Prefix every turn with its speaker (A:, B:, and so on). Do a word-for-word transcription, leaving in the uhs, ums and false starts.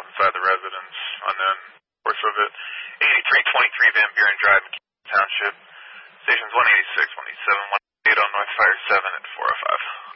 A: miles inside the residence. And then, of course, of it, eighty-three twenty-three Van Buren Drive, Township. Stations one eighty-six, one eighty-seven, one eighty-eight on North Fire seven at